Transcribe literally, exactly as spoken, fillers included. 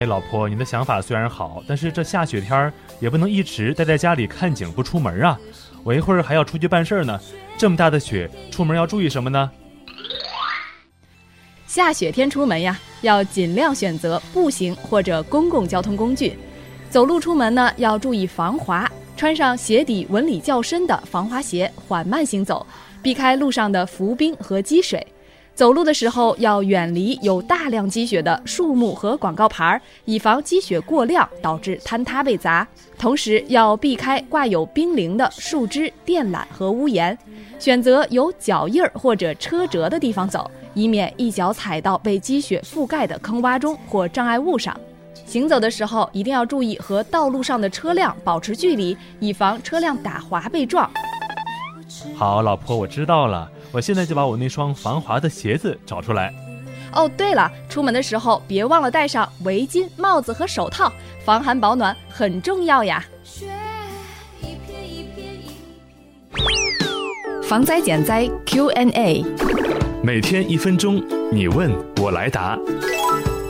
哎，老婆，你的想法虽然好，但是这下雪天也不能一直待在家里看景不出门啊。我一会儿还要出去办事呢，这么大的雪，出门要注意什么呢？ 下雪天出门呀，要尽量选择步行或者公共交通工具。走路出门呢，要注意防滑，穿上鞋底纹理较深的防滑鞋，缓慢行走，避开路上的浮冰和积水。走路的时候要远离有大量积雪的树木和广告牌，以防积雪过量导致坍塌被砸。同时要避开挂有冰凌的树枝、电缆和屋檐，选择有脚印或者车辙的地方走，以免一脚踩到被积雪覆盖的坑洼中或障碍物上。行走的时候一定要注意和道路上的车辆保持距离，以防车辆打滑被撞。 好，老婆，我知道了，我现在就把我那双防滑的鞋子找出来。 哦，对了，出门的时候别忘了戴上围巾、帽子和手套，防寒保暖很重要呀。防灾减灾 Q and A， 每天一分钟，你问我来答。